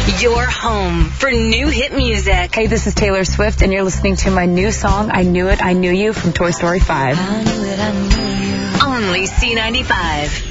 Your home for new hit music. Hey, this is Taylor Swift, and you're listening to my new song, I Knew It, I Knew You, from Toy Story 5. Only C95.